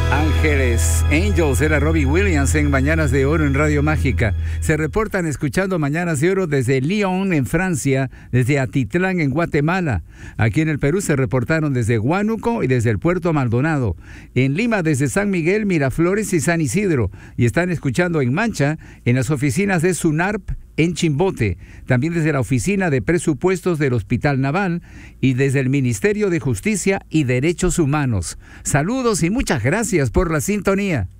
Ángeles, Angels, era Robbie Williams en Mañanas de Oro en Radio Mágica. Se reportan escuchando Mañanas de Oro desde Lyon, en Francia, desde Atitlán, en Guatemala. Aquí en el Perú se reportaron desde Huánuco y desde el Puerto Maldonado. En Lima, desde San Miguel, Miraflores y San Isidro. Y están escuchando en Mancha, en las oficinas de SUNARP, en Chimbote, también desde la Oficina de Presupuestos del Hospital Naval y desde el Ministerio de Justicia y Derechos Humanos. Saludos y muchas gracias por la sintonía.